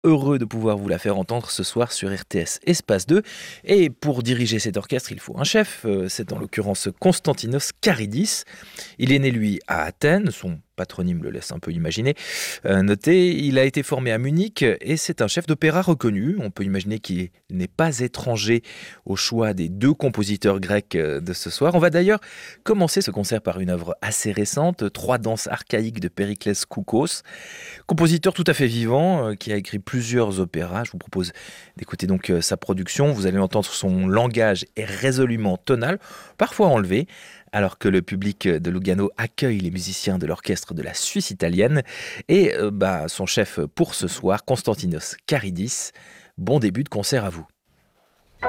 heureux de pouvoir vous la faire entendre ce soir sur RTS Espace 2. Et pour diriger cet orchestre, il faut un chef. C'est en l'occurrence Konstantinos Karidis. Il est né, lui, à Athènes. Son patronyme le laisse un peu imaginer. Notez, il a été formé à Munich et c'est un chef d'opéra reconnu. On peut imaginer qu'il n'est pas étranger au choix des deux compositeurs grecs de ce soir. On va d'ailleurs commencer ce concert par une œuvre assez récente, Trois danses archaïques de Périclès Koukos, compositeur tout à fait vivant qui a écrit plusieurs opéras. Je vous propose d'écouter donc sa production. Vous allez entendre, son langage est résolument tonal, parfois enlevé, alors que le public de Lugano accueille les musiciens de l'orchestre de la Suisse italienne et son chef pour ce soir, Konstantinos Karidis. Bon début de concert à vous.